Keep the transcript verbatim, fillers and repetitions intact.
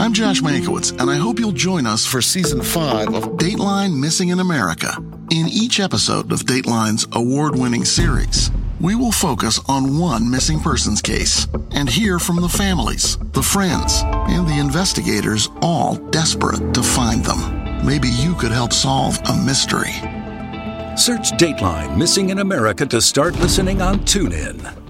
I'm Josh Mankiewicz, and I hope you'll join us for Season five of Dateline Missing in America. In each episode of Dateline's award-winning series, we will focus on one missing persons case and hear from the families, the friends, and the investigators, all desperate to find them. Maybe you could help solve a mystery. Search Dateline Missing in America to start listening on TuneIn.